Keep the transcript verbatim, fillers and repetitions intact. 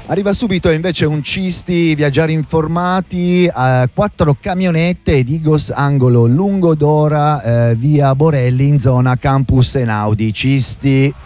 Arriva subito invece un Cisti, viaggiare informati, eh, quattro camionette Digos angolo Lungodora, eh, via Borelli in zona Campus Einaudi. Cisti.